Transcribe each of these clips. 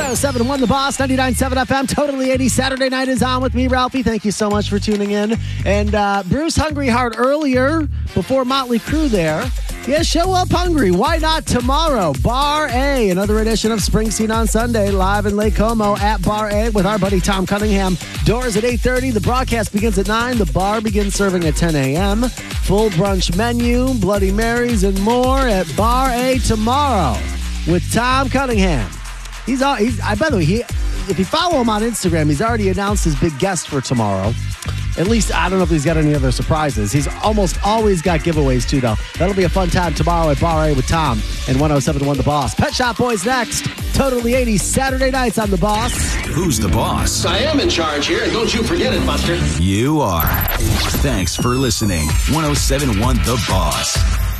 107.1 The Boss, 99.7 FM, Totally 80. Saturday night is on with me, Ralphie. Thank you so much for tuning in. And Bruce Hungry Heart earlier, before Motley Crue there. Yeah, show up hungry. Why not tomorrow? Bar A, another edition of Springsteen on Sunday, live in Lake Como at Bar A with our buddy Tom Cunningham. Doors at 8:30. The broadcast begins at 9. The bar begins serving at 10 a.m. Full brunch menu, Bloody Marys, and more at Bar A tomorrow with Tom Cunningham. By the way, if you follow him on Instagram, he's already announced his big guest for tomorrow. At least, I don't know if he's got any other surprises. He's almost always got giveaways, too, though. That'll be a fun time tomorrow at Bar A with Tom and 107.1 The Boss. Pet Shop Boys next. Totally 80 Saturday nights on The Boss. Who's the boss? I am in charge here, and don't you forget it, Buster. You are. Thanks for listening. 107.1 The Boss.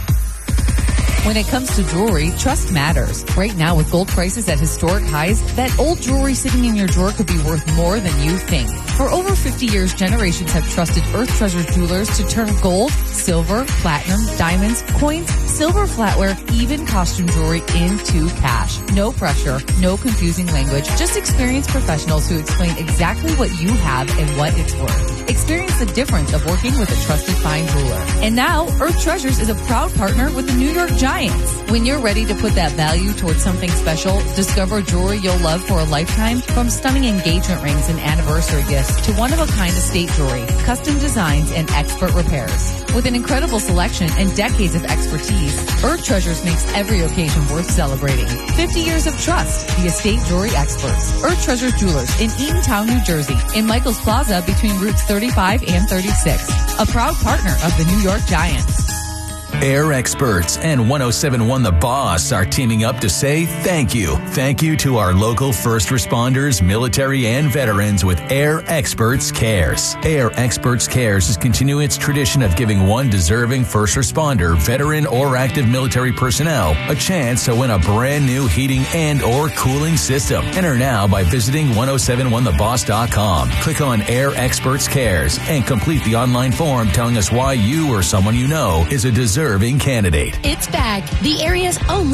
When it comes to jewelry, trust matters. Right now, with gold prices at historic highs, that old jewelry sitting in your drawer could be worth more than you think. For over 50 years, generations have trusted Earth Treasures Jewelers to turn gold, silver, platinum, diamonds, coins, silver flatware, even costume jewelry into cash. No pressure, no confusing language, just experienced professionals who explain exactly what you have and what it's worth. Experience the difference of working with a trusted fine jeweler. And now, Earth Treasures is a proud partner with the New York Giants. When you're ready to put that value towards something special, discover jewelry you'll love for a lifetime, from stunning engagement rings and anniversary gifts to one-of-a-kind estate jewelry, custom designs, and expert repairs. With an incredible selection and decades of expertise, Earth Treasures makes every occasion worth celebrating. 50 years of trust, the estate jewelry experts. Earth Treasures Jewelers in Eatontown, New Jersey, in Michaels Plaza between routes 35 and 36. A proud partner of the New York Giants. Air Experts and 107.1 The Boss are teaming up to say thank you. Thank you to our local first responders, military, and veterans with Air Experts Cares. Air Experts Cares is continuing its tradition of giving one deserving first responder, veteran, or active military personnel a chance to win a brand new heating and or cooling system. Enter now by visiting 1071theboss.com. Click on Air Experts Cares and complete the online form telling us why you or someone you know is a deserving candidate. It's back. The area's only